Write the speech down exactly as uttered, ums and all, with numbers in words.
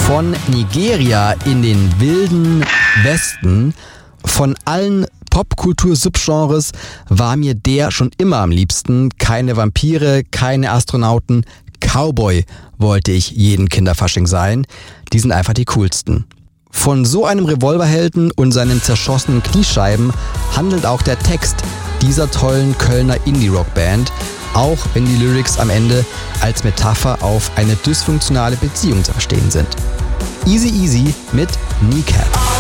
Von Nigeria in den wilden Westen, von allen Popkultur-Subgenres war mir der schon immer am liebsten. Keine Vampire, keine Astronauten, Cowboy wollte ich jeden Kinderfasching sein. Die sind einfach die coolsten. Von so einem Revolverhelden und seinen zerschossenen Kniescheiben handelt auch der Text dieser tollen Kölner Indie-Rock-Band, auch wenn die Lyrics am Ende als Metapher auf eine dysfunktionale Beziehung zu verstehen sind. Easy Easy mit Kneecap.